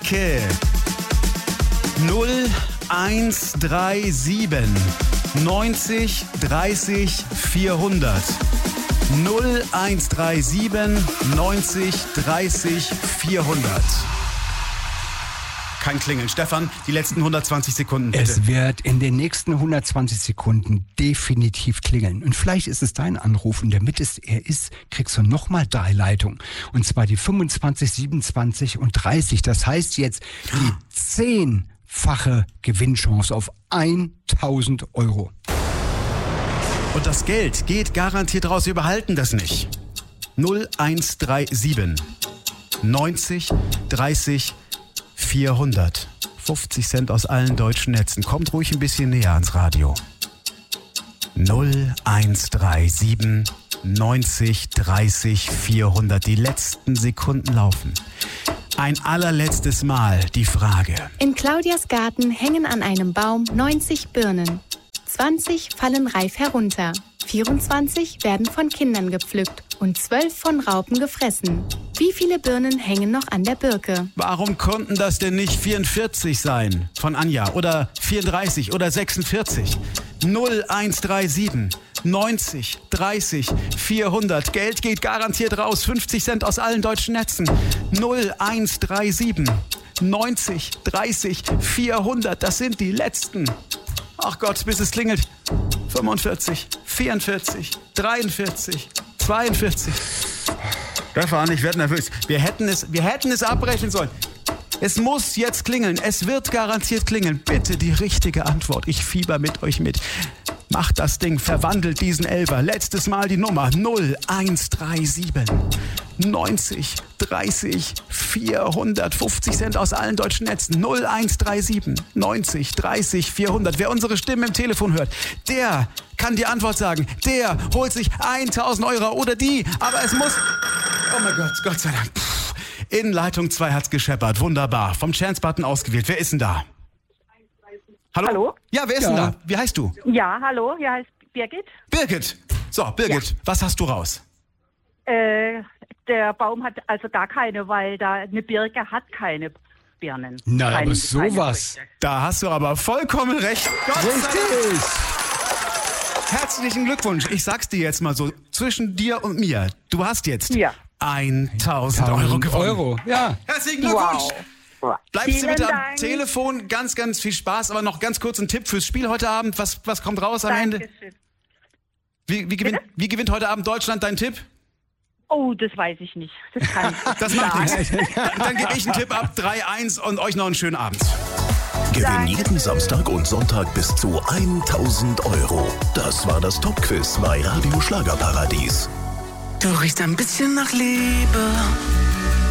Danke. 0137 90 30 400. 0137 90 30 400. Kein Klingeln. Stefan, die letzten 120 Sekunden bitte. Es wird in den nächsten 120 Sekunden definitiv klingeln. Und vielleicht ist es dein Anruf und damit er ist, kriegst du nochmal 3 Leitungen. Und zwar die 25, 27 und 30. Das heißt jetzt die 10-fache Gewinnchance auf 1.000 Euro. Und das Geld geht garantiert raus. Wir behalten das nicht. 0137 90 30 400. 50 Cent aus allen deutschen Netzen. Kommt ruhig ein bisschen näher ans Radio. 0137 90 30 400. Die letzten Sekunden laufen. Ein allerletztes Mal die Frage. In Claudias Garten hängen an einem Baum 90 Birnen. 20 fallen reif herunter. 24 werden von Kindern gepflückt und 12 von Raupen gefressen. Wie viele Birnen hängen noch an der Birke? Warum konnten das denn nicht 44 sein von Anja oder 34 oder 46? 0137 90 30 400. Geld geht garantiert raus. 50 Cent aus allen deutschen Netzen. 0137 90 30 400. Das sind die letzten. Ach Gott, bis es klingelt. 45, 44, 43, 42. Stefan, ich werde nervös. Wir hätten es abbrechen sollen. Es muss jetzt klingeln. Es wird garantiert klingeln. Bitte die richtige Antwort. Ich fieber mit euch mit. Macht das Ding, verwandelt diesen Elfer. Letztes Mal die Nummer 0137 90 30 400. 50 Cent aus allen deutschen Netzen. 0137 90 30 400. Wer unsere Stimmen im Telefon hört, der kann die Antwort sagen. Der holt sich 1.000 Euro oder die. Aber es muss... Oh mein Gott, Gott sei Dank. In Leitung 2 hat's gescheppert. Wunderbar. Vom Chance-Button ausgewählt. Wer ist denn da? Hallo? Ja, wer ist denn da? Wie heißt du? Ja, hallo, hier heißt Birgit. Birgit. So, Birgit, was hast du raus? Der Baum hat also gar keine, weil da eine Birke hat keine Birnen. Na, aber sowas. Da hast du aber vollkommen recht. Richtig. Herzlichen Glückwunsch. Ich sag's dir jetzt mal so, zwischen dir und mir. Du hast jetzt 1.000 Euro gewonnen. Ja. Herzlichen Glückwunsch. Wow. Bleibst du bitte am Dank. Telefon. Ganz, ganz viel Spaß. Aber noch ganz kurz ein Tipp fürs Spiel heute Abend. Was kommt raus am Ende? Wie gewinnt heute Abend Deutschland? Dein Tipp? Oh, das weiß ich nicht. Das kann ich Das macht nichts. Dann gebe ich einen Tipp ab. 3-1 und euch noch einen schönen Abend. Gewinn jeden Samstag und Sonntag bis zu 1.000 Euro. Das war das Top-Quiz bei Radio Schlagerparadies. Du riechst ein bisschen nach Liebe.